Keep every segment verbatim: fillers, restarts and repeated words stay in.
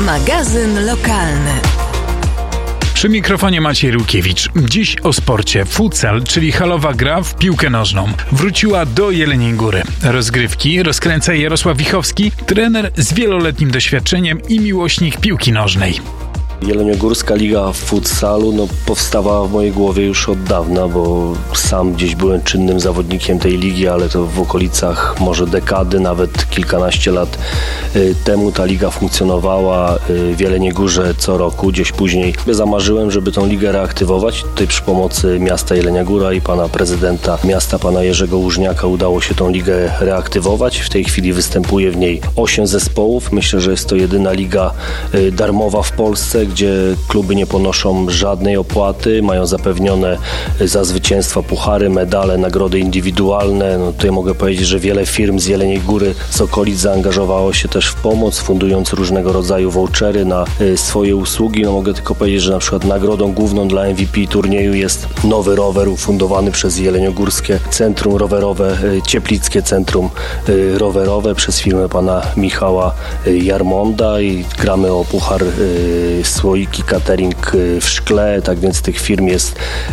Magazyn lokalny. Przy mikrofonie Maciej Rukiewicz. Dziś o sporcie. Futsal, czyli halowa gra w piłkę nożną, wróciła do Jeleniej Góry. Rozgrywki rozkręca Jarosław Wichowski, trener z wieloletnim doświadczeniem i miłośnik piłki nożnej. Jeleniogórska Liga Futsalu no, powstawała w mojej głowie już od dawna, bo sam gdzieś byłem czynnym zawodnikiem tej ligi, ale to w okolicach może dekady, nawet kilkanaście lat y, temu ta liga funkcjonowała y, w Jeleniej Górze co roku. Gdzieś później zamarzyłem, żeby tą ligę reaktywować. Tutaj przy pomocy miasta Jelenia Góra i pana prezydenta miasta, pana Jerzego Łużniaka, udało się tą ligę reaktywować. W tej chwili występuje w niej osiem zespołów. Myślę, że jest to jedyna liga y, darmowa w Polsce, gdzie kluby nie ponoszą żadnej opłaty, mają zapewnione za zwycięstwa puchary, medale, nagrody indywidualne. No tutaj mogę powiedzieć, że wiele firm z Jeleniej Góry, z okolic zaangażowało się też w pomoc, fundując różnego rodzaju vouchery na y, swoje usługi. No mogę tylko powiedzieć, że na przykład nagrodą główną dla M V P turnieju jest nowy rower ufundowany przez Jeleniogórskie Centrum Rowerowe, y, Cieplickie Centrum y, Rowerowe przez firmę pana Michała y, Jarmonda i gramy o puchar y, słoiki catering w szkle, tak więc tych firm jest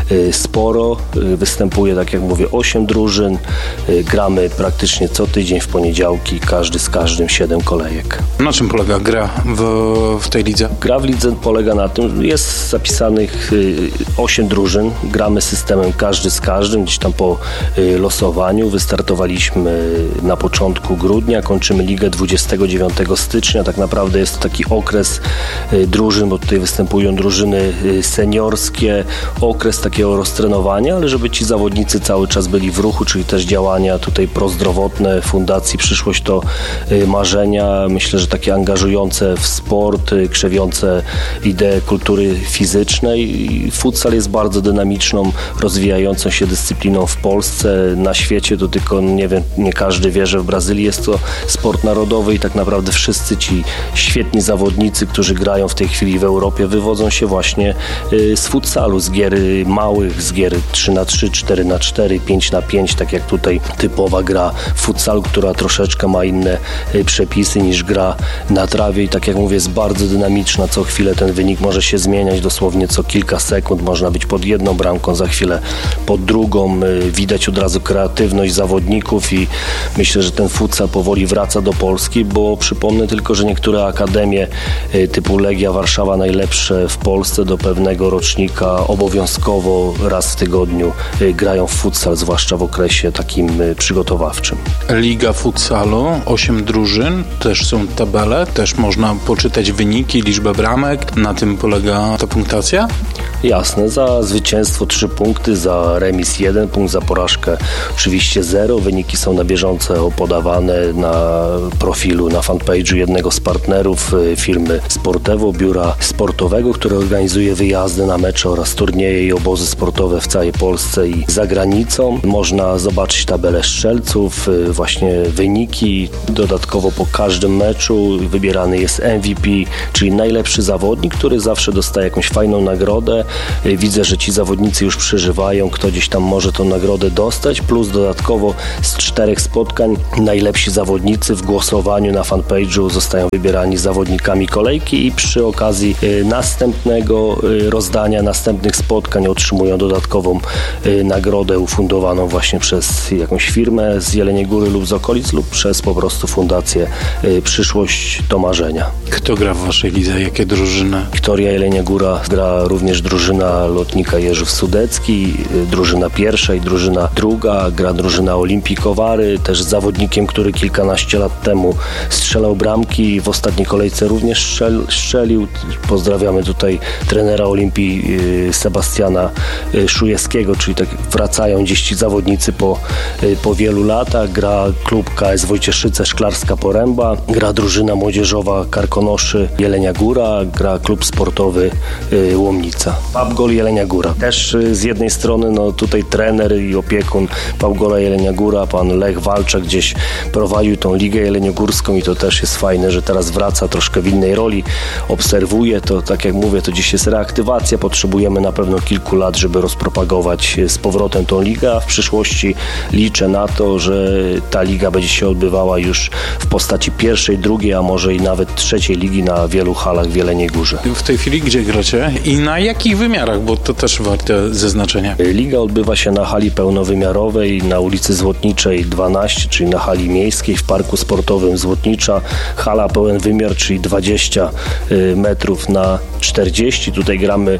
sporo. Występuje, tak jak mówię, osiem drużyn. Gramy praktycznie co tydzień w poniedziałki, każdy z każdym siedem kolejek. Na czym polega gra w, w tej lidze? Gra w lidze polega na tym, jest zapisanych osiem drużyn. Gramy systemem każdy z każdym, gdzieś tam po losowaniu. Wystartowaliśmy na początku grudnia, kończymy ligę dwudziestego dziewiątego stycznia. Tak naprawdę jest to taki okres drużyn, bo tutaj występują drużyny seniorskie, okres takiego roztrenowania, ale żeby ci zawodnicy cały czas byli w ruchu, czyli też działania tutaj prozdrowotne Fundacji Przyszłość to Marzenia. Myślę, że takie angażujące w sport, krzewiące ideę kultury fizycznej. Futsal jest bardzo dynamiczną, rozwijającą się dyscypliną w Polsce. Na świecie to tylko, nie wiem, nie każdy wie, że w Brazylii jest to sport narodowy i tak naprawdę wszyscy ci świetni zawodnicy, którzy grają w tej chwili w Europie, wywodzą się właśnie z futsalu, z gier małych, z gier trzy na trzy, cztery na cztery, pięć na pięć, tak jak tutaj typowa gra futsalu, która troszeczkę ma inne przepisy niż gra na trawie i tak jak mówię, jest bardzo dynamiczna. Co chwilę ten wynik może się zmieniać, dosłownie co kilka sekund można być pod jedną bramką, za chwilę pod drugą. Widać od razu kreatywność zawodników i myślę, że ten futsal powoli wraca do Polski, bo przypomnę tylko, że niektóre akademie typu Legia Warszawa, najlepsze w Polsce, do pewnego rocznika obowiązkowo raz w tygodniu grają w futsal, zwłaszcza w okresie takim przygotowawczym. Liga futsalu, osiem drużyn, też są tabele, też można poczytać wyniki, liczbę bramek. Na tym polega ta punktacja? Jasne, za zwycięstwo trzy punkty, za remis jeden punkt, za porażkę oczywiście zero. Wyniki są na bieżąco podawane na profilu, na fanpage'u jednego z partnerów firmy Sportewo, biura sportowego, które organizuje wyjazdy na mecze oraz turnieje i obozy sportowe w całej Polsce i za granicą. Można zobaczyć tabelę strzelców, właśnie wyniki. Dodatkowo po każdym meczu wybierany jest M V P, czyli najlepszy zawodnik, który zawsze dostaje jakąś fajną nagrodę. Widzę, że ci zawodnicy już przeżywają, kto gdzieś tam może tą nagrodę dostać, plus dodatkowo z czterech spotkań najlepsi zawodnicy w głosowaniu na fanpage'u zostają wybierani zawodnikami kolejki i przy okazji następnego rozdania, następnych spotkań otrzymują dodatkową nagrodę ufundowaną właśnie przez jakąś firmę z Jeleniej Góry lub z okolic lub przez po prostu Fundację Przyszłość to Marzenia. Kto gra w waszej lidze? Jakie drużyny? Wiktoria Jelenia Góra, gra również drużyna lotnika Jerzów Sudecki, drużyna pierwsza i drużyna druga, gra drużyna Olimpii Kowary, też z zawodnikiem, który kilkanaście lat temu strzelał bramki, w ostatniej kolejce również strzel, strzelił. Pozdrawiamy tutaj trenera Olimpii Sebastiana Szujewskiego, czyli tak wracają gdzieś ci zawodnicy po, po wielu latach. Gra klub K S Wojcieszyce Szklarska Poręba, gra drużyna młodzieżowa Karkonoszy Jelenia Góra, gra klub sportowy Łomnica. PubGol Jelenia Góra. Też z jednej strony no tutaj trener i opiekun PubGola Jelenia Góra, pan Lech Walczak gdzieś prowadził tą ligę jeleniogórską i to też jest fajne, że teraz wraca troszkę w innej roli, obserwuje to, tak jak mówię, to dziś jest reaktywacja, potrzebujemy na pewno kilku lat, żeby rozpropagować z powrotem tą ligę, a w przyszłości liczę na to, że ta liga będzie się odbywała już w postaci pierwszej, drugiej, a może i nawet trzeciej ligi na wielu halach w Jeleniej Górze. W tej chwili gdzie gracie i na jakich wymiarach, bo to też warte zaznaczenia. Liga odbywa się na hali pełnowymiarowej na ulicy Złotniczej dwanaście, czyli na hali miejskiej w Parku Sportowym Złotnicza. Hala pełen wymiar, czyli dwadzieścia metrów na czterdzieści. Tutaj gramy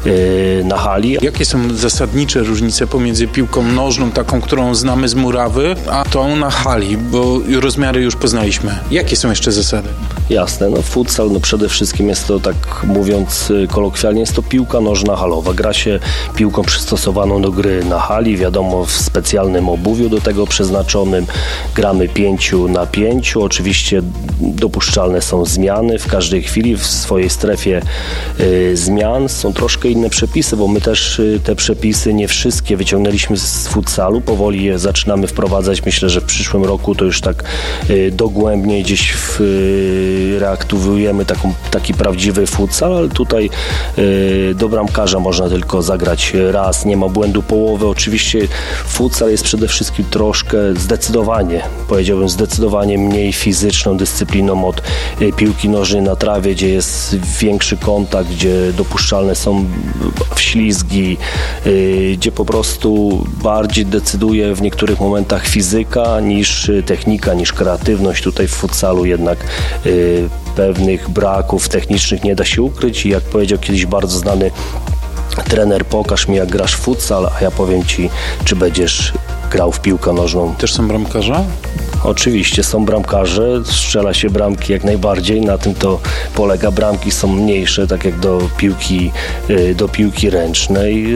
na hali. Jakie są zasadnicze różnice pomiędzy piłką nożną, taką, którą znamy z murawy, a tą na hali, bo rozmiary już poznaliśmy. Jakie są jeszcze zasady? Jasne, no futsal, no przede wszystkim jest to, tak mówiąc kolokwialnie, jest to piłka nożna halowa. Gra się piłką przystosowaną do gry na hali, wiadomo, w specjalnym obuwiu do tego przeznaczonym. Gramy pięciu na pięciu. Oczywiście dopuszczalne są zmiany w każdej chwili w swojej strefie y, zmian. Są troszkę inne przepisy, bo my też y, te przepisy nie wszystkie wyciągnęliśmy z futsalu. Powoli je zaczynamy wprowadzać. Myślę, że w przyszłym roku to już tak y, dogłębnie gdzieś w, y, reaktywujemy taką, taki prawdziwy futsal, ale tutaj y, do bramkarza można tylko zagrać raz, nie ma błędu połowy. Oczywiście futsal jest przede wszystkim troszkę zdecydowanie, powiedziałbym zdecydowanie mniej fizyczną dyscypliną od y, piłki nożnej na trawie, gdzie jest większy kontakt, gdzie dopuszczalne są wślizgi, y, gdzie po prostu bardziej decyduje w niektórych momentach fizyka niż technika, niż kreatywność. Tutaj w futsalu jednak y, pewnych braków technicznych nie da się ukryć i jak powiedział kiedyś bardzo znany trener, pokaż mi jak grasz w futsal, a ja powiem ci, czy będziesz grał w piłkę nożną. Też są bramkarze? Oczywiście są bramkarze, strzela się bramki jak najbardziej, na tym to polega. Bramki są mniejsze, tak jak do piłki, do piłki ręcznej.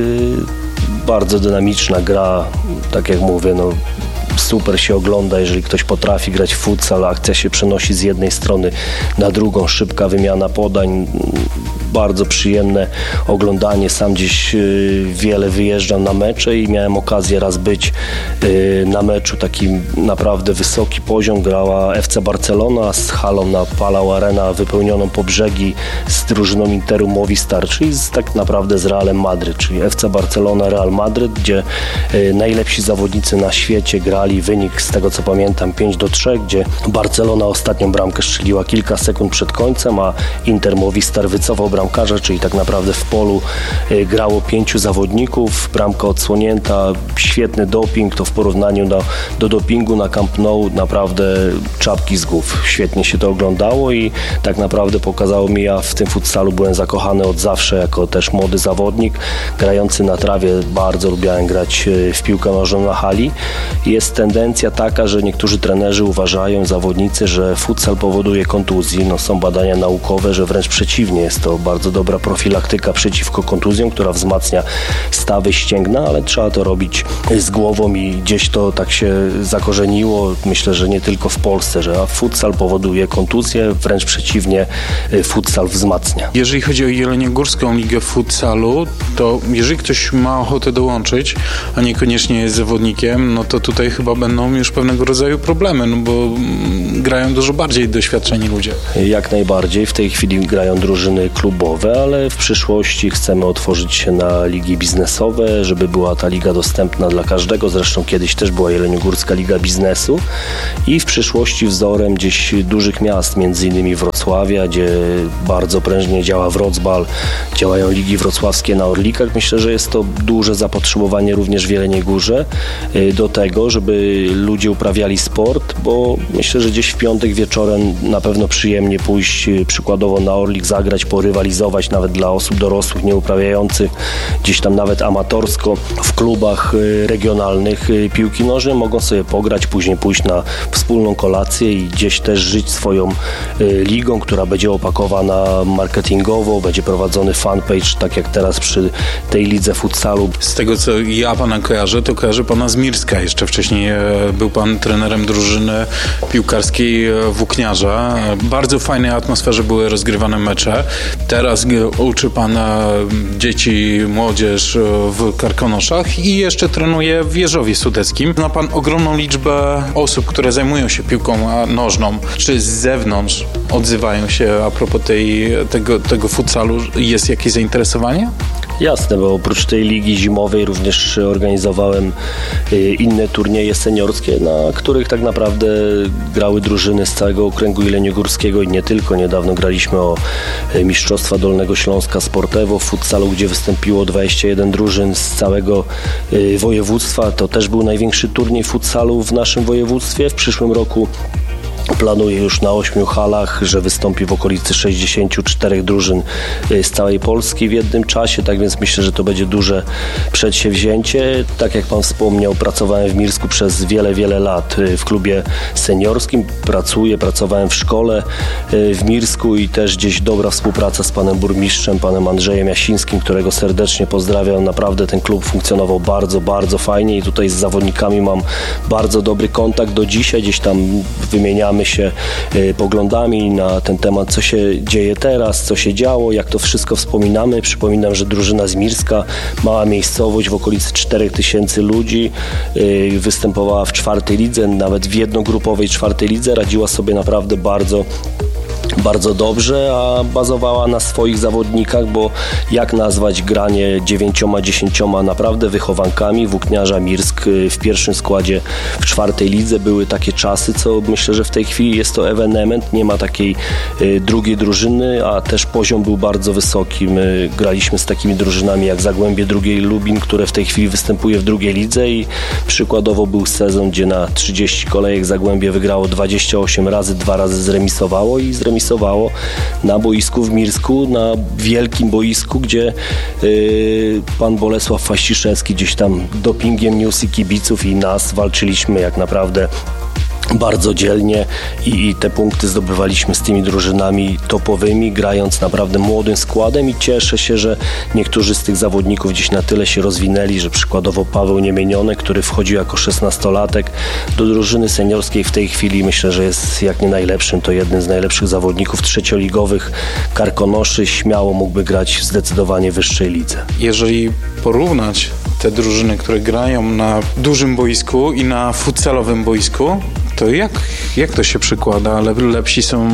Bardzo dynamiczna gra, tak jak mówię, no super się ogląda, jeżeli ktoś potrafi grać w futsal, akcja się przenosi z jednej strony na drugą, szybka wymiana podań, bardzo przyjemne oglądanie. Sam gdzieś wiele wyjeżdżam na mecze i miałem okazję raz być na meczu, taki naprawdę wysoki poziom. Grała F C Barcelona z halą na Palau Arena wypełnioną po brzegi z drużyną Interu Movistar, czyli z, tak naprawdę z Realem Madryt, czyli F C Barcelona, Real Madryt, gdzie najlepsi zawodnicy na świecie grali. Wynik z tego co pamiętam pięć do trzech, gdzie Barcelona ostatnią bramkę strzeliła kilka sekund przed końcem, a Inter Movistar wycofał bramkarza, czyli tak naprawdę w polu y, grało pięciu zawodników, bramka odsłonięta, świetny doping, to w porównaniu do, do dopingu na Camp Nou naprawdę czapki z głów. Świetnie się to oglądało i tak naprawdę pokazało mi, ja w tym futsalu byłem zakochany od zawsze, jako też młody zawodnik, grający na trawie, bardzo lubiałem grać y, w piłkę nożną na hali. Jest tendencja taka, że niektórzy trenerzy uważają, zawodnicy, że futsal powoduje kontuzji. No, są badania naukowe, że wręcz przeciwnie, jest to bardzo dobra profilaktyka przeciwko kontuzjom, która wzmacnia stawy ścięgna, ale trzeba to robić z głową i gdzieś to tak się zakorzeniło. Myślę, że nie tylko w Polsce, że futsal powoduje kontuzję, wręcz przeciwnie, futsal wzmacnia. Jeżeli chodzi o Jeleniogórską Ligę Futsalu, to jeżeli ktoś ma ochotę dołączyć, a niekoniecznie jest zawodnikiem, no to tutaj chyba będą już pewnego rodzaju problemy, no bo grają dużo bardziej doświadczeni ludzie. Jak najbardziej. W tej chwili grają drużyny klubowe, ale w przyszłości chcemy otworzyć się na ligi biznesowe, żeby była ta liga dostępna dla każdego. Zresztą kiedyś też była Jeleniogórska Liga Biznesu i w przyszłości wzorem gdzieś dużych miast, między innymi Wrocławia, gdzie bardzo prężnie działa Wrocbal, działają ligi wrocławskie na Orlikach. Myślę, że jest to duże zapotrzebowanie również w Jeleniej Górze do tego, żeby ludzie uprawiali sport, bo myślę, że gdzieś w piątek wieczorem na pewno przyjemnie pójść przykładowo na Orlik, zagrać, porywalizować nawet dla osób dorosłych, nieuprawiających gdzieś tam nawet amatorsko w klubach regionalnych piłki nożnej, mogą sobie pograć, później pójść na wspólną kolację i gdzieś też żyć swoją ligą, która będzie opakowana marketingowo, będzie prowadzony fanpage, tak jak teraz przy tej lidze futsalu. Z tego co ja pana kojarzę, to kojarzę pana z Mirska. Jeszcze wcześniej był pan trenerem drużyny piłkarskiej Włókniarza. Bardzo fajnej atmosferze były rozgrywane mecze. Te Teraz uczy pan dzieci, młodzież w Karkonoszach i jeszcze trenuje w Jeżowie Sudeckim. Zna pan ogromną liczbę osób, które zajmują się piłką nożną. Czy z zewnątrz odzywają się a propos tej, tego, tego futsalu? Jest jakieś zainteresowanie? Jasne, bo oprócz tej ligi zimowej również organizowałem inne turnieje seniorskie, na których tak naprawdę grały drużyny z całego okręgu jeleniogórskiego i nie tylko. Niedawno graliśmy o Mistrzostwa Dolnego Śląska Sportewo w futsalu, gdzie wystąpiło dwadzieścia jeden drużyn z całego województwa. To też był największy turniej futsalu w naszym województwie. W przyszłym roku planuję już na ośmiu halach, że wystąpi w okolicy sześćdziesięciu czterech drużyn z całej Polski w jednym czasie, tak więc myślę, że to będzie duże przedsięwzięcie. Tak jak pan wspomniał, pracowałem w Mirsku przez wiele, wiele lat w klubie seniorskim. Pracuję, pracowałem w szkole w Mirsku i też gdzieś dobra współpraca z panem burmistrzem, panem Andrzejem Jasińskim, którego serdecznie pozdrawiam. Naprawdę ten klub funkcjonował bardzo, bardzo fajnie i tutaj z zawodnikami mam bardzo dobry kontakt do dzisiaj. Gdzieś tam wymieniamy się y, poglądami na ten temat, co się dzieje teraz, co się działo, jak to wszystko wspominamy. Przypominam, że drużyna z Mirska, mała miejscowość w okolicy czterech tysięcy ludzi, y, występowała w czwartej lidze, nawet w jednogrupowej czwartej lidze, radziła sobie naprawdę bardzo bardzo dobrze, a bazowała na swoich zawodnikach, bo jak nazwać granie dziewięcioma, dziesięcioma naprawdę wychowankami włókniarza Mirsk w pierwszym składzie w czwartej lidze. Były takie czasy, co myślę, że w tej chwili jest to ewenement, nie ma takiej y, drugiej drużyny, a też poziom był bardzo wysoki. My graliśmy z takimi drużynami jak Zagłębie drugiej Lubin, które w tej chwili występuje w drugiej lidze i przykładowo był sezon, gdzie na trzydzieści kolejek Zagłębie wygrało dwadzieścia osiem razy, dwa razy zremisowało i zremisowało na boisku w Mirsku, na wielkim boisku, gdzie yy, pan Bolesław Faściszewski gdzieś tam dopingiem niósł i kibiców i nas, walczyliśmy jak naprawdę bardzo dzielnie i, i te punkty zdobywaliśmy z tymi drużynami topowymi, grając naprawdę młodym składem i cieszę się, że niektórzy z tych zawodników gdzieś na tyle się rozwinęli, że przykładowo Paweł Niemieniony, który wchodził jako szesnastolatek do drużyny seniorskiej, w tej chwili myślę, że jest jak nie najlepszym, to jeden z najlepszych zawodników trzecioligowych Karkonoszy, śmiało mógłby grać w zdecydowanie wyższej lidze. Jeżeli porównać te drużyny, które grają na dużym boisku i na futsalowym boisku, to jak, jak to się przykłada? Le, lepsi są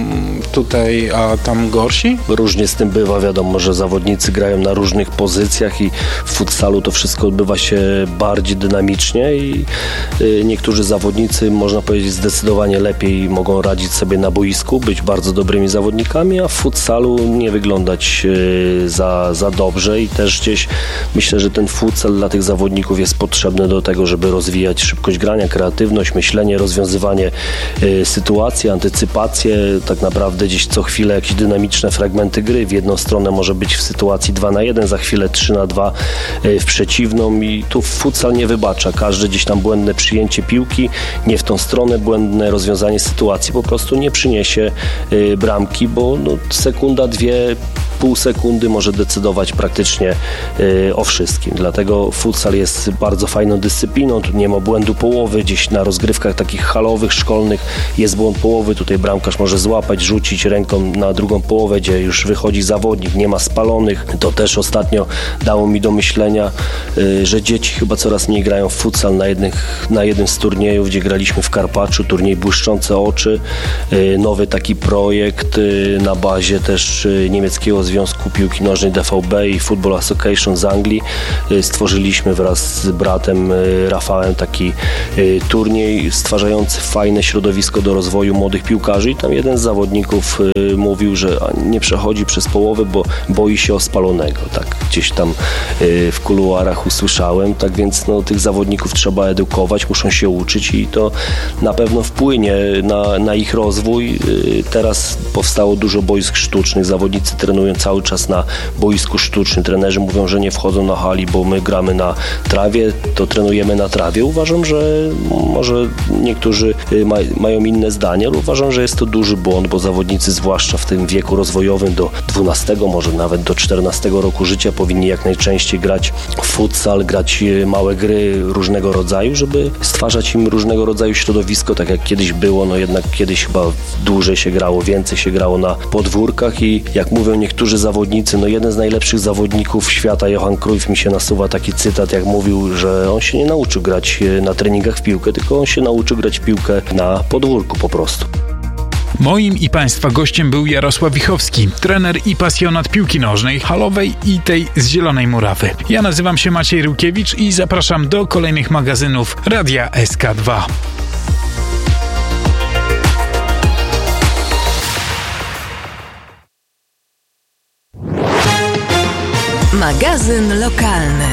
tutaj, a tam gorsi? Różnie z tym bywa, wiadomo, że zawodnicy grają na różnych pozycjach i w futsalu to wszystko odbywa się bardziej dynamicznie i y, niektórzy zawodnicy, można powiedzieć, zdecydowanie lepiej mogą radzić sobie na boisku, być bardzo dobrymi zawodnikami, a w futsalu nie wyglądać y, za, za dobrze i też gdzieś myślę, że ten futsal dla tych zawodników jest potrzebny do tego, żeby rozwijać szybkość grania, kreatywność, myślenie, rozwiązywanie y, sytuacji, antycypację, tak naprawdę gdzieś co chwilę jakieś dynamiczne fragmenty gry. W jedną stronę może być w sytuacji dwa na jeden, za chwilę trzy na dwa y, w przeciwną i tu futsal nie wybacza. Każde gdzieś tam błędne przyjęcie piłki, nie w tą stronę, błędne rozwiązanie sytuacji po prostu nie przyniesie y, bramki, bo no, sekunda, dwie, pół sekundy może decydować praktycznie y, o wszystkim. Dlatego futsal jest bardzo fajną dyscypliną. Tu nie ma błędu połowy. Gdzieś na rozgrywkach takich halowych, szkolnych jest błąd połowy. Tutaj bramkarz może złapać, rzucić ręką na drugą połowę, gdzie już wychodzi zawodnik, nie ma spalonych. To też ostatnio dało mi do myślenia, y, że dzieci chyba coraz mniej grają w futsal. Na, jednych, na jednym z turniejów, gdzie graliśmy w Karpaczu, turniej Błyszczące Oczy, y, nowy taki projekt y, na bazie też y, niemieckiego Związku Piłki Nożnej D V B i Football Association z Anglii. Stworzyliśmy wraz z bratem Rafałem taki turniej stwarzający fajne środowisko do rozwoju młodych piłkarzy i tam jeden z zawodników mówił, że nie przechodzi przez połowę, bo boi się o spalonego. Tak gdzieś tam w kuluarach usłyszałem. Tak więc no, tych zawodników trzeba edukować, muszą się uczyć i to na pewno wpłynie na, na ich rozwój. Teraz powstało dużo boisk sztucznych. Zawodnicy trenują cały czas na boisku sztucznym. Trenerzy mówią, że nie wchodzą na hali, bo my gramy na trawie, to trenujemy na trawie. Uważam, że może niektórzy ma, mają inne zdanie, ale uważam, że jest to duży błąd, bo zawodnicy zwłaszcza w tym wieku rozwojowym do dwunastego, może nawet do czternastego roku życia powinni jak najczęściej grać w futsal, grać małe gry różnego rodzaju, żeby stwarzać im różnego rodzaju środowisko, tak jak kiedyś było, no jednak kiedyś chyba dłużej się grało, więcej się grało na podwórkach i jak mówią niektórzy niektórzy zawodnicy, no jeden z najlepszych zawodników świata, Johan Cruyff, mi się nasuwa taki cytat, jak mówił, że on się nie nauczył grać na treningach w piłkę, tylko on się nauczył grać w piłkę na podwórku po prostu. Moim i Państwa gościem był Jarosław Wichowski, trener i pasjonat piłki nożnej, halowej i tej z Zielonej Murawy. Ja nazywam się Maciej Rukiewicz i zapraszam do kolejnych magazynów Radia S K dwa. Magazyn lokalny.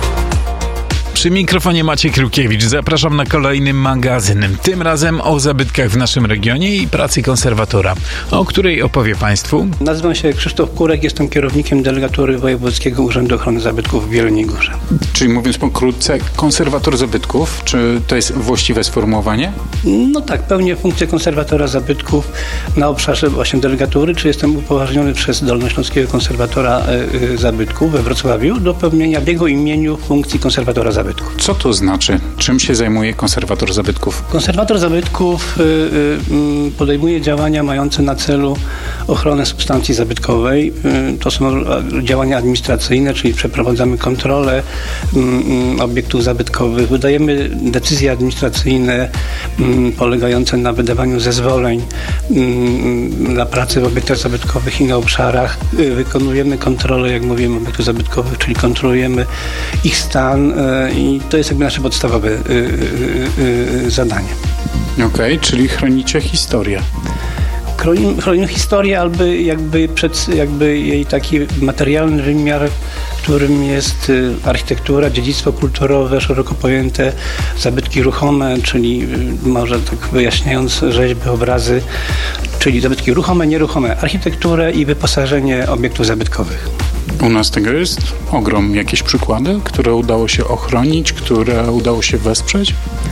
Przy mikrofonie Maciej Rukiewicz. Zapraszam na kolejny magazyn. Tym razem o zabytkach w naszym regionie i pracy konserwatora, o której opowie Państwu. Nazywam się Krzysztof Kurek, jestem kierownikiem delegatury Wojewódzkiego Urzędu Ochrony Zabytków w Jeleniej Górze. Czyli mówiąc pokrótce, konserwator zabytków, czy to jest właściwe sformułowanie? No tak, pełnię funkcję konserwatora zabytków na obszarze właśnie delegatury, czy jestem upoważniony przez Dolnośląskiego Konserwatora y, Zabytków we Wrocławiu do pełnienia w jego imieniu funkcji konserwatora zabytków. Co to znaczy? Czym się zajmuje konserwator zabytków? Konserwator zabytków y, y, podejmuje działania mające na celu ochronę substancji zabytkowej. Y, to są działania administracyjne, czyli przeprowadzamy kontrolę y, obiektów zabytkowych, wydajemy decyzje administracyjne y, polegające na wydawaniu zezwoleń y, na pracę w obiektach zabytkowych i na obszarach. Y, wykonujemy kontrolę, jak mówiłem, obiektów zabytkowych, czyli kontrolujemy ich stan, y, i to jest jakby nasze podstawowe y, y, y, zadanie. Okej, okay, czyli chronicie historię. Chronimy, chronimy historię, albo jakby, przed, jakby jej taki materialny wymiar, którym jest architektura, dziedzictwo kulturowe, szeroko pojęte, zabytki ruchome, czyli może tak wyjaśniając rzeźby, obrazy, czyli zabytki ruchome, nieruchome, architekturę i wyposażenie obiektów zabytkowych. U nas tego jest ogrom. Jakieś przykłady, które udało się ochronić, które udało się wesprzeć?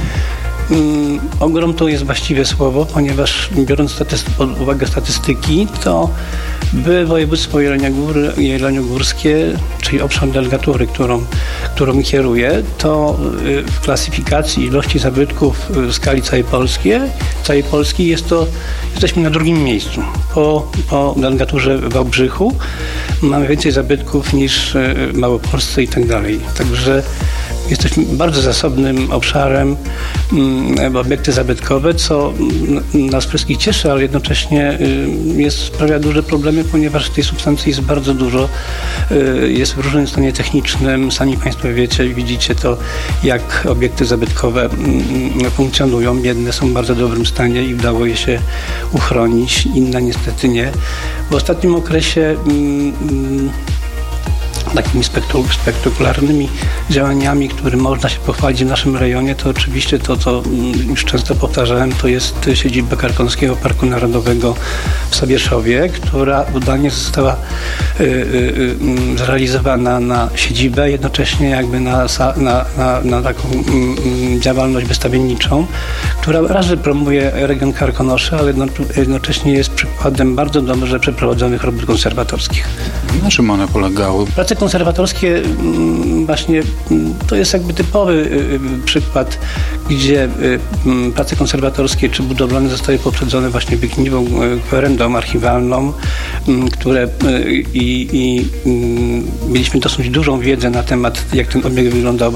Um, ogrom to jest właściwe słowo, ponieważ biorąc statyst- pod uwagę statystyki, to by województwo jeleniogórskie, czyli obszar delegatury, którą, którą kieruję, to w klasyfikacji ilości zabytków w skali całej Polski, całej Polski jest to, jesteśmy na drugim miejscu. Po, po delegaturze w Wałbrzychu mamy więcej zabytków niż w Małopolsce i tak dalej. Także jesteśmy bardzo zasobnym obszarem um, obiekty zabytkowe, co nas wszystkich cieszy, ale jednocześnie y, jest, sprawia duże problemy, ponieważ tej substancji jest bardzo dużo, y, jest w różnym stanie technicznym. Sami Państwo wiecie, widzicie to, jak obiekty zabytkowe y, funkcjonują. Jedne są w bardzo dobrym stanie i udało je się uchronić, inne niestety nie. W ostatnim okresie y, y, takimi spektakularnymi działaniami, które można się pochwalić w naszym rejonie, to oczywiście to, co już często powtarzałem, to jest siedziba Karkonoskiego Parku Narodowego w Sobieszowie, która udanie została y, y, y, zrealizowana na siedzibę, jednocześnie jakby na, na, na, na taką y, działalność wystawienniczą, która razy promuje region Karkonosze, ale jednocześnie jest przykładem bardzo dobrze przeprowadzonych robót konserwatorskich. Na czym one polegały? Prace konserwatorskie właśnie to jest jakby typowy przykład, gdzie prace konserwatorskie czy budowlane zostały poprzedzone właśnie wykniwą, kwerendą archiwalną, które i, i mieliśmy dosyć dużą wiedzę na temat, jak ten obiekt wyglądał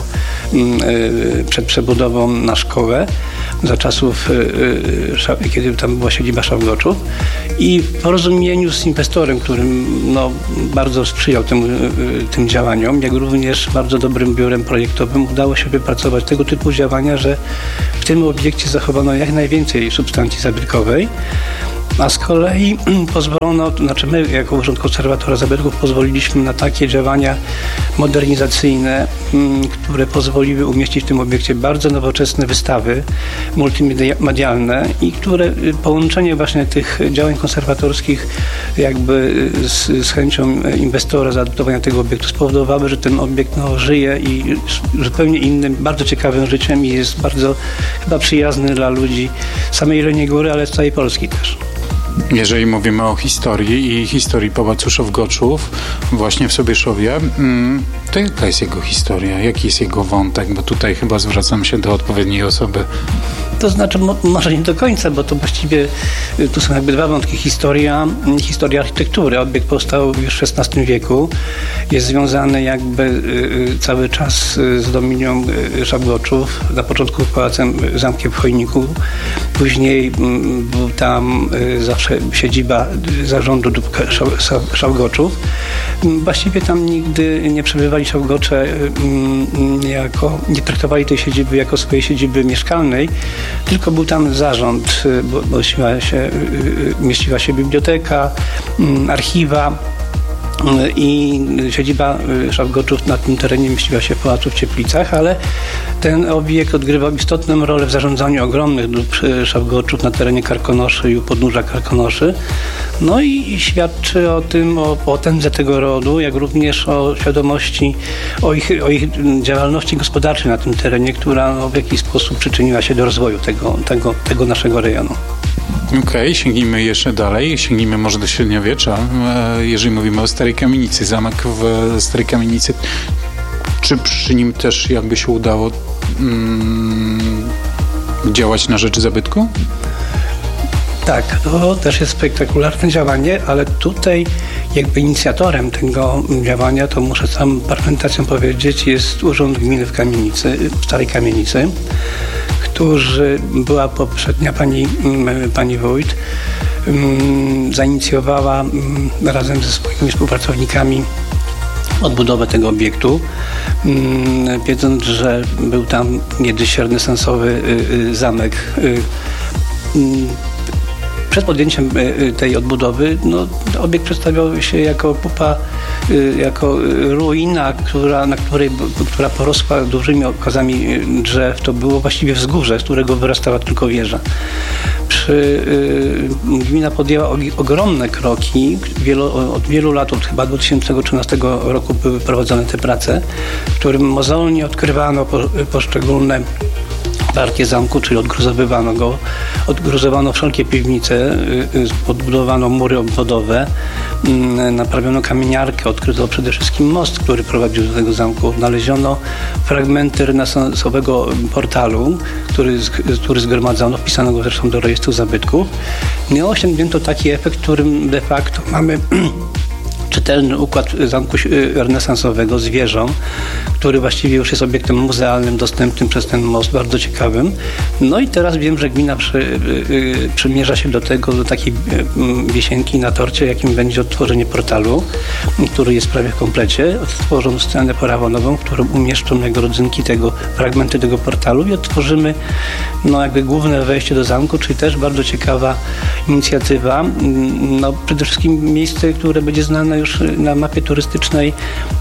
przed przebudową na szkołę za czasów, kiedy tam była siedziba Szałgoczów, i w porozumieniu z inwestorem, którym no, bardzo sprzyjał tym, tym działaniom, jak również bardzo dobrym biurem projektowym, udało się wypracować tego typu działania, że w tym obiekcie zachowano jak najwięcej substancji zabytkowej, a z kolei pozwolono, to znaczy my jako Urząd Konserwatora Zabytków pozwoliliśmy na takie działania modernizacyjne, które pozwoliły umieścić w tym obiekcie bardzo nowoczesne wystawy multimedialne i które połączenie właśnie tych działań konserwatorskich jakby z, z chęcią inwestora zaadoptowania tego obiektu spowodowały, że ten obiekt no, żyje i zupełnie innym, bardzo ciekawym życiem i jest bardzo chyba przyjazny dla ludzi samej Jeleniej Góry, ale z całej Polski też. Jeżeli mówimy o historii i historii Pałacu Szawgoczów właśnie w Sobieszowie, to jaka jest jego historia? Jaki jest jego wątek? Bo tutaj chyba zwracam się do odpowiedniej osoby. To znaczy, mo, może nie do końca, bo to właściwie tu są jakby dwa wątki. Historia, historia architektury. Obiekt powstał już w szesnastym wieku. Jest związany jakby y, cały czas z dominią Szawgoczów. Na początku pałacem, zamkiem w Chojniku. Później y, był tam y, zawsze siedziba zarządu dóbr Szawgoczów. Właściwie tam nigdy nie przebywali Szawgocze y, jako, nie traktowali tej siedziby jako swojej siedziby mieszkalnej, tylko był tam zarząd, bo, bo mieściła się, mieściła się biblioteka, archiwa i siedziba Szawgoczów na tym terenie mieściła się w pałacu w Cieplicach, ale ten obiekt odgrywał istotną rolę w zarządzaniu ogromnych dóbr Szawgoczów na terenie Karkonoszy i u podnóża Karkonoszy. No i świadczy o tym, o potędze tego rodu, jak również o świadomości, o ich, o ich działalności gospodarczej na tym terenie, która no, w jakiś sposób przyczyniła się do rozwoju tego, tego, tego naszego rejonu. Okej, okay, sięgnijmy jeszcze dalej, sięgnijmy może do średniowiecza. Jeżeli mówimy o Starej Kamienicy, zamek w Starej Kamienicy, czy przy nim też jakby się udało mm, działać na rzecz zabytku? Tak, to też jest spektakularne działanie, ale tutaj jakby inicjatorem tego działania, to muszę z całą argumentacją powiedzieć, jest Urząd Gminy w Kamienicy, w Starej Kamienicy, którzy była poprzednia pani, pani wójt, zainicjowała razem ze swoimi współpracownikami odbudowę tego obiektu, wiedząc, że był tam niegdyś renesansowy zamek. Przed podjęciem tej odbudowy no, obiekt przedstawiał się jako pupa, jako ruina, która, na której, która porosła dużymi okazami drzew. To było właściwie wzgórze, z którego wyrastała tylko wieża. Przy, gmina podjęła ogromne kroki. Wielu, od wielu lat, od chyba dwa tysiące trzynastego roku były prowadzone te prace, w którym mozolnie odkrywano po, poszczególne partie zamku, czyli odgruzowywano go, odgruzowano wszelkie piwnice, odbudowano mury obwodowe, naprawiono kamieniarkę, odkryto przede wszystkim most, który prowadził do tego zamku. Odnaleziono fragmenty renesansowego portalu, który, który zgromadzono, wpisano go zresztą do rejestru zabytków. I osiągnięto taki efekt, w którym de facto mamy czytelny układ zamku renesansowego z wieżą, który właściwie już jest obiektem muzealnym, dostępnym przez ten most, bardzo ciekawym. No i teraz wiem, że gmina przy, y, przymierza się do tego, do takiej y, wisienki na torcie, jakim będzie odtworzenie portalu, który jest prawie w komplecie. Odtworzą scenę parawanową, w którą umieszczą jako rodzynki tego, fragmenty tego portalu i odtworzymy no, jakby główne wejście do zamku, czyli też bardzo ciekawa inicjatywa. No, przede wszystkim miejsce, które będzie znane już na mapie turystycznej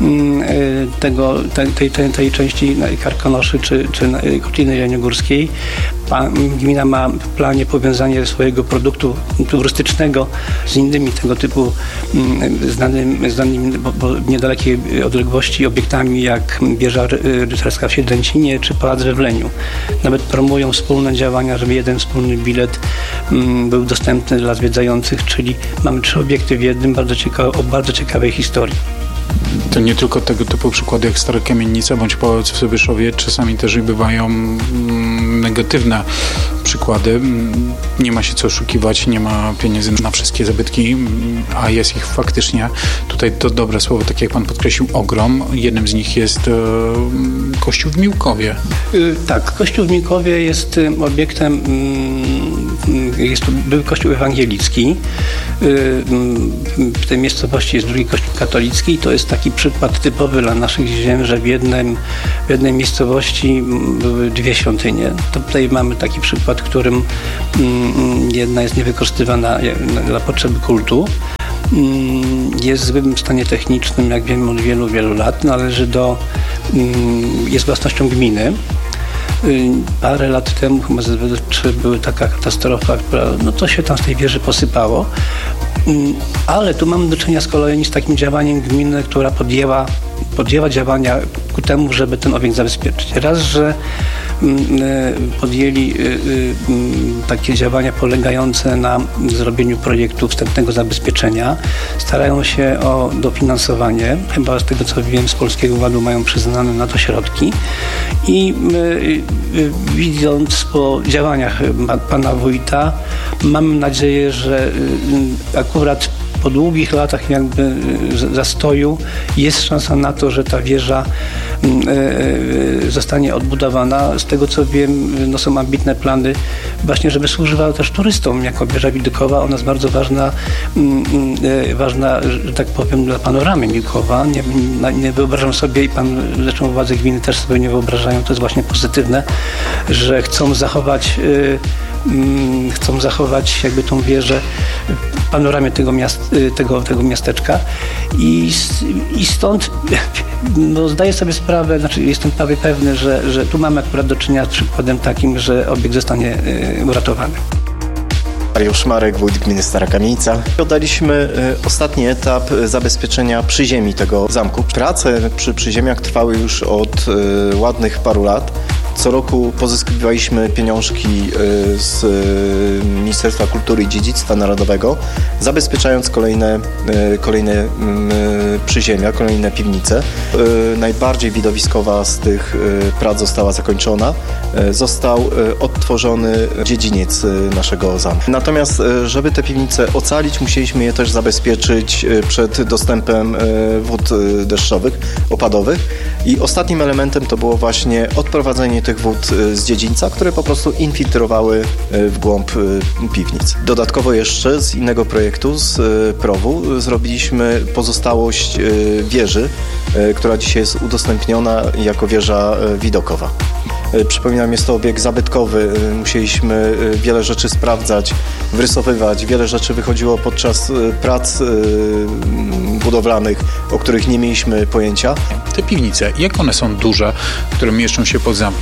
tego, tej, tej, tej części Karkonoszy czy, czy Kotliny Jeleniogórskiej. Gmina ma w planie powiązanie swojego produktu turystycznego z innymi tego typu znanymi, znanymi bo, bo w niedalekiej odległości obiektami jak wieża rycerska w Siedlęcinie czy Pałac we Wleniu. Nawet promują wspólne działania, żeby jeden wspólny bilet był dostępny dla zwiedzających, czyli mamy trzy obiekty w jednym, bardzo ciekawe, o bardzo ciekawej historii. To nie tylko tego typu przykłady jak Stara Kamienica bądź Pałac w Sobieszowie, czasami też bywają mm, negatywne przykłady. Nie ma się co oszukiwać, nie ma pieniędzy na wszystkie zabytki, a jest ich faktycznie, tutaj to dobre słowo, tak jak pan podkreślił, ogrom. Jednym z nich jest e, kościół w Miłkowie. Yy, tak, kościół w Miłkowie jest y, obiektem, y, jest to był kościół ewangelicki. Y, y, w tej miejscowości jest drugi kościół katolicki i to jest taki przykład typowy dla naszych ziem, że w, jednym, w jednej miejscowości były dwie świątynie. To tutaj mamy taki przykład, w którym mm, jedna jest niewykorzystywana dla potrzeby kultu. Jest w złym stanie technicznym, jak wiemy, od wielu, wielu lat. Należy do, jest własnością gminy. Parę lat temu, chyba ze dwa tysiące trzeciego, była taka katastrofa, która, no to się tam z tej wieży posypało. Ale tu mamy do czynienia z kolei z takim działaniem gminy, która podjęła, podjęła działania ku temu, żeby ten obiekt zabezpieczyć. Raz, że podjęli takie działania polegające na zrobieniu projektu wstępnego zabezpieczenia. Starają się o dofinansowanie. Chyba z tego, co wiem, z Polskiego Ładu mają przyznane na to środki. I widząc po działaniach pana wójta, mam nadzieję, że akurat po długich latach jakby zastoju jest szansa na to, że ta wieża zostanie odbudowana. Z tego, co wiem, no są ambitne plany właśnie, żeby służyła też turystom jako wieża widokowa. Ona jest bardzo ważna, ważna, że tak powiem, dla panoramy Mikowa. Nie, nie wyobrażam sobie, i pan, zresztą władze gminy też sobie nie wyobrażają, to jest właśnie pozytywne, że chcą zachować chcą zachować jakby tą wieżę, panoramę tego, miast, tego, tego miasteczka i, i stąd no, zdaję sobie sprawę, znaczy jestem prawie pewny, że, że tu mamy akurat do czynienia z przykładem takim, że obiekt zostanie uratowany. Mariusz Marek, wójt gminy Stara Kamienica. Oddaliśmy ostatni etap zabezpieczenia przyziemi tego zamku. Prace przy przyziemiach trwały już od ładnych paru lat. Co roku pozyskiwaliśmy pieniążki z Ministerstwa Kultury i Dziedzictwa Narodowego, zabezpieczając kolejne, kolejne przyziemia, kolejne piwnice. Najbardziej widowiskowa z tych prac została zakończona. Został odtworzony dziedziniec naszego zamku. Natomiast, żeby te piwnice ocalić, musieliśmy je też zabezpieczyć przed dostępem wód deszczowych, opadowych. I ostatnim elementem to było właśnie odprowadzenie tych wód z dziedzińca, które po prostu infiltrowały w głąb piwnic. Dodatkowo jeszcze z innego projektu, z prowu, zrobiliśmy pozostałość wieży, która dzisiaj jest udostępniona jako wieża widokowa. Przypominam, jest to obiekt zabytkowy. Musieliśmy wiele rzeczy sprawdzać, wrysowywać. Wiele rzeczy wychodziło podczas prac budowlanych, o których nie mieliśmy pojęcia. Te piwnice, jak one są duże, które mieszczą się pod zamkiem?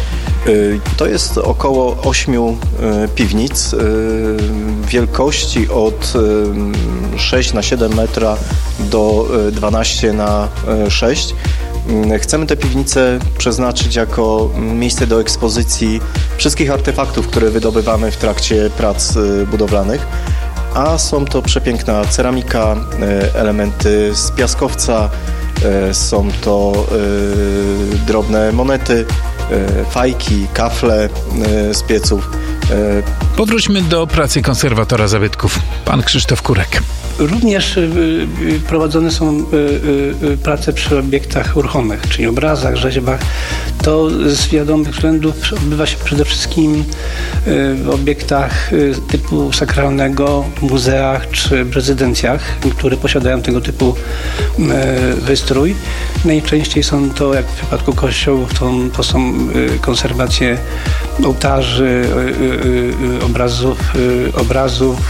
To jest około ośmiu piwnic wielkości od sześć na siedem metra do dwanaście na sześć. Chcemy te piwnice przeznaczyć jako miejsce do ekspozycji wszystkich artefaktów, które wydobywamy w trakcie prac budowlanych, a są to przepiękna ceramika, elementy z piaskowca, są to drobne monety, fajki, kafle z pieców. Powróćmy do pracy konserwatora zabytków. Pan Krzysztof Kurek. Również prowadzone są prace przy obiektach ruchomych, czyli obrazach, rzeźbach. To z wiadomych względów odbywa się przede wszystkim w obiektach typu sakralnego, muzeach czy w rezydencjach, które posiadają tego typu wystrój. Najczęściej są to, jak w przypadku kościołów, to, to są konserwacje ołtarzy, obrazów, obrazów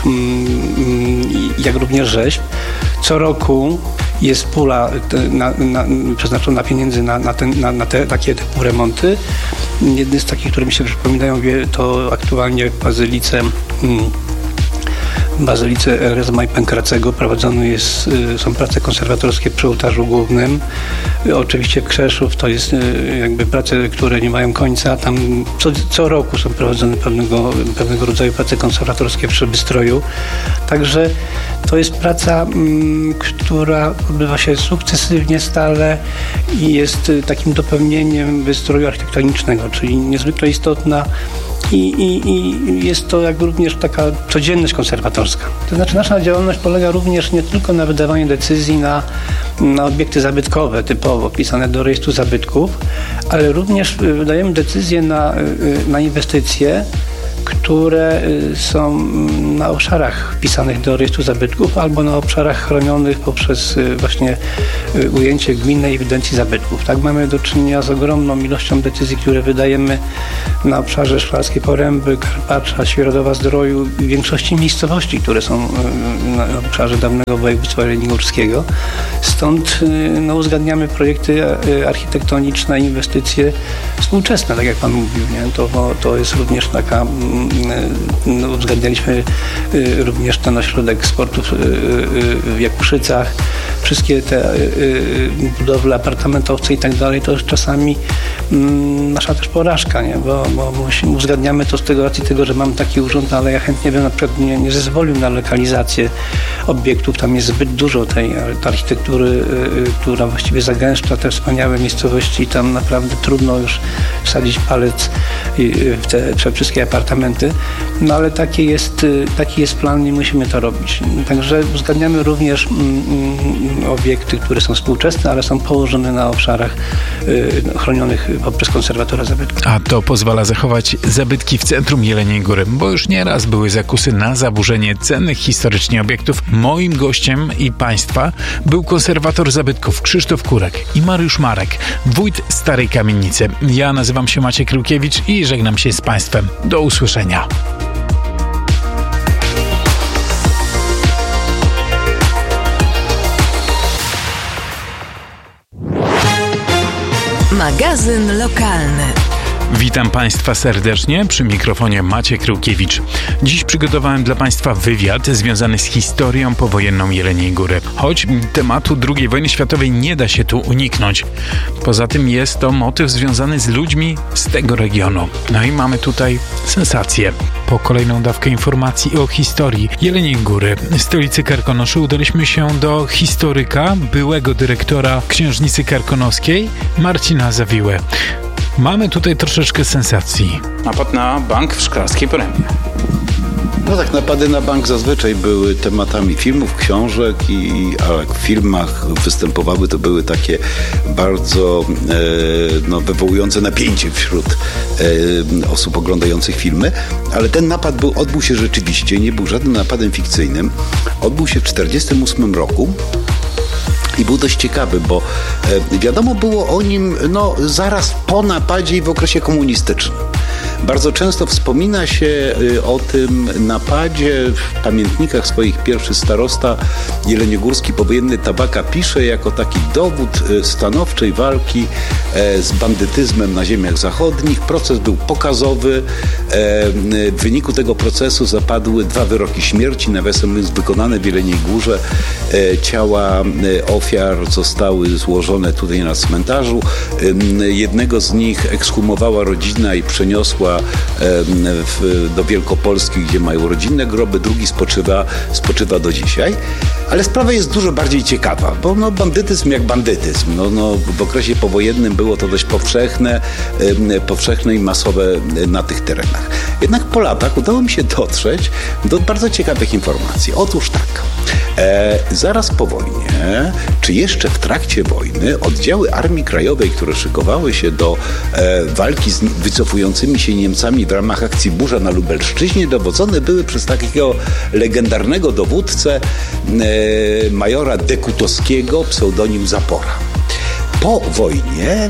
jak również rzeźb. Co roku jest pula na, na, przeznaczona pieniędzy na, na, ten, na, na te takie typu remonty. Jedny z takich, które mi się przypominają, to aktualnie w Bazylice w Bazylice Erezma i Pankracego prowadzone jest, są prace konserwatorskie przy ołtarzu głównym. Oczywiście Krzeszów to jest jakby prace, które nie mają końca. Tam co, co roku są prowadzone pewnego, pewnego rodzaju prace konserwatorskie przy wystroju. Także to jest praca, m, która odbywa się sukcesywnie, stale i jest takim dopełnieniem wystroju architektonicznego, czyli niezwykle istotna. I, i, I jest to jakby również taka codzienność konserwatorska. To znaczy nasza działalność polega również nie tylko na wydawaniu decyzji na, na obiekty zabytkowe, typowo wpisane do rejestru zabytków, ale również wydajemy decyzje na, na inwestycje, które są na obszarach wpisanych do rejestru zabytków albo na obszarach chronionych poprzez właśnie ujęcie gminnej ewidencji zabytków. Tak, mamy do czynienia z ogromną ilością decyzji, które wydajemy na obszarze Szklarskiej Poręby, Karpacza, Świeradowa-Zdroju i większości miejscowości, które są na obszarze dawnego województwa jeleniogórskiego. Stąd no, uzgadniamy projekty architektoniczne, inwestycje współczesne, tak jak Pan mówił. Nie? To, to jest również taka No, uzgadnialiśmy również ten ośrodek sportu w Jakuszycach, wszystkie te y, y, budowle apartamentowce i tak dalej, to jest czasami y, nasza też porażka, nie? Bo, bo musimy, uzgadniamy to z tego racji tego, że mam taki urząd, ale ja chętnie bym na przykład nie, nie zezwolił na lokalizację obiektów. Tam jest zbyt dużo tej architektury, y, y, która właściwie zagęszcza te wspaniałe miejscowości i tam naprawdę trudno już wsadzić palec y, w te, te wszystkie apartamenty. No ale taki jest, y, taki jest plan i musimy to robić. Także uzgadniamy również mm, obiekty, które są współczesne, ale są położone na obszarach y, chronionych poprzez konserwatora zabytków. A to pozwala zachować zabytki w centrum Jeleniej Góry, bo już nieraz były zakusy na zaburzenie cennych historycznie obiektów. Moim gościem i państwa był konserwator zabytków Krzysztof Kurek i Mariusz Marek, wójt Starej Kamienicy. Ja nazywam się Maciek Rukiewicz i żegnam się z państwem. Do usłyszenia. Magazyn lokalny. Witam Państwa serdecznie, przy mikrofonie Maciek Rukiewicz. Dziś przygotowałem dla Państwa wywiad związany z historią powojenną Jeleniej Góry. Choć tematu drugiej wojny światowej nie da się tu uniknąć. Poza tym jest to motyw związany z ludźmi z tego regionu. No i mamy tutaj sensację. Po kolejną dawkę informacji o historii Jeleniej Góry, stolicy Karkonoszy, udaliśmy się do historyka, byłego dyrektora Księżnicy Karkonoskiej, Marcina Zawiłę. Mamy tutaj troszeczkę sensacji. Napad na bank w Szklarskiej Porębie. No tak, napady na bank zazwyczaj były tematami filmów, książek i a jak w filmach występowały, to były takie bardzo e, no, wywołujące napięcie wśród e, osób oglądających filmy, ale ten napad był, odbył się rzeczywiście, nie był żadnym napadem fikcyjnym. Odbył się w tysiąc dziewięćset czterdziestym ósmym roku. I był dość ciekawy, bo e, wiadomo było o nim no, zaraz po napadzie i w okresie komunistycznym. Bardzo często wspomina się y, o tym napadzie w pamiętnikach swoich. Pierwszy starosta jeleniogórski powojenny Tabaka pisze jako taki dowód y, stanowczej walki e, z bandytyzmem na ziemiach zachodnich. Proces był pokazowy. E, y, w wyniku tego procesu zapadły dwa wyroki śmierci, nawiasem mówiąc wykonane w Jeleniej Górze. E, ciała y, ofiar zostały złożone tutaj na cmentarzu. E, jednego z nich ekshumowała rodzina i przeniosła W, do Wielkopolski, gdzie mają rodzinne groby, drugi spoczywa, spoczywa do dzisiaj. Ale sprawa jest dużo bardziej ciekawa, bo no, bandytyzm jak bandytyzm. No, no, w okresie powojennym było to dość powszechne, powszechne i masowe na tych terenach. Jednak po latach udało mi się dotrzeć do bardzo ciekawych informacji. Otóż tak, e, zaraz po wojnie, czy jeszcze w trakcie wojny, oddziały Armii Krajowej, które szykowały się do e, walki z wycofującymi się Niemcami w ramach akcji Burza na Lubelszczyźnie, dowodzone były przez takiego legendarnego dowódcę e, majora Dekutowskiego, pseudonim Zapora. Po wojnie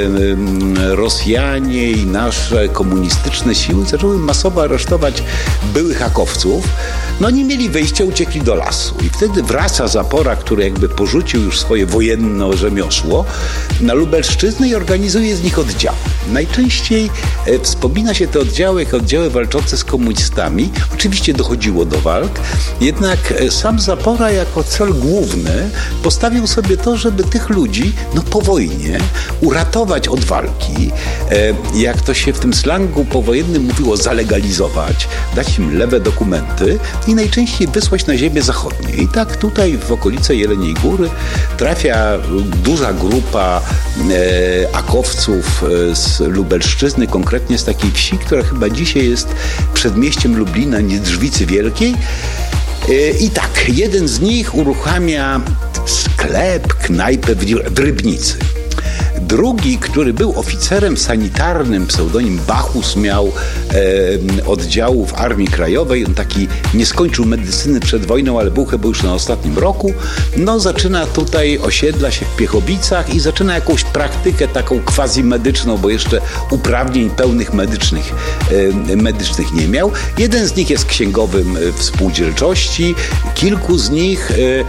y, Rosjanie i nasze komunistyczne siły zaczęły masowo aresztować byłych hakowców. No nie mieli wyjścia, uciekli do lasu. I wtedy wraca Zapora, który jakby porzucił już swoje wojenne rzemiosło, na Lubelszczyznę i organizuje z nich oddziały. Najczęściej e, wspomina się te oddziały jako oddziały walczące z komunistami. Oczywiście dochodziło do walk, jednak e, sam Zapora jako cel główny postawił sobie to, żeby tych ludzi no, po wojnie uratować od walki, e, jak to się w tym slangu powojennym mówiło, zalegalizować, dać im lewe dokumenty i najczęściej wysłać na ziemię zachodnie. I tak tutaj w okolice Jeleniej Góry trafia duża grupa e, akowców e, z Lubelszczyzny, konkretnie z takiej wsi, która chyba dzisiaj jest przedmieściem Lublina, Niedrzwicy Wielkiej. E, I tak, jeden z nich uruchamia sklep, knajpę w Rybnicy. Drugi, który był oficerem sanitarnym, pseudonim Bachus, miał e, oddziału w Armii Krajowej. On taki nie skończył medycyny przed wojną, ale był chyba już na ostatnim roku. No zaczyna tutaj, osiedla się w Piechowicach i zaczyna jakąś praktykę taką quasi-medyczną, bo jeszcze uprawnień pełnych medycznych, e, medycznych nie miał. Jeden z nich jest księgowym w spółdzielczości. Kilku z nich